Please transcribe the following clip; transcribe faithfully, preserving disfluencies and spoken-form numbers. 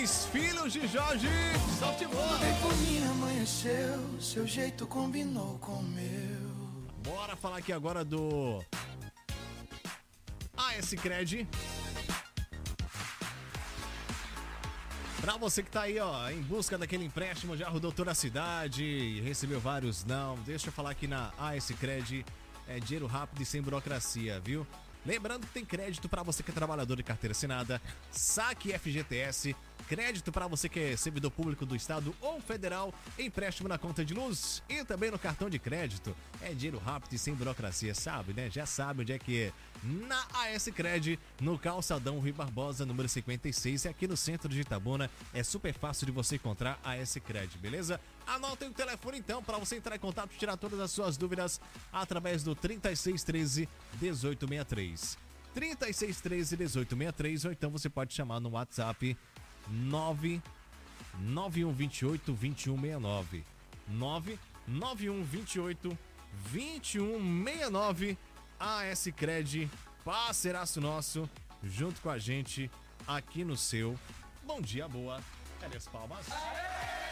Dois filhos de Jorge. Solte bola. Bem por mim amanheceu, seu jeito combinou com o meu. Bora falar aqui agora do A S Cred. Pra você que tá aí, ó, em busca daquele empréstimo, já rodou toda a cidade, recebeu vários não, deixa eu falar aqui na A S Cred, é dinheiro rápido e sem burocracia, viu? Lembrando que tem crédito para você que é trabalhador de carteira assinada, saque F G T S, crédito para você que é servidor público do estado ou federal, empréstimo na conta de luz e também no cartão de crédito. É dinheiro rápido e sem burocracia, sabe, né? Já sabe onde é que é. Na A S Cred, no Calçadão Rui Barbosa, número cinquenta e seis, e aqui no centro de Itabuna. É super fácil de você encontrar a A S Cred, beleza? Anotem o telefone então para você entrar em contato e tirar todas as suas dúvidas através do trinta e seis treze, dezoito sessenta e três. trinta e seis treze, dezoito sessenta e três, ou então você pode chamar no WhatsApp nove nove um dois oito, dois um seis nove. nove nove um dois oito, dois um seis nove. A S Cred, parceiraço nosso, junto com a gente aqui no seu Bom Dia Boa. Cadê as palmas?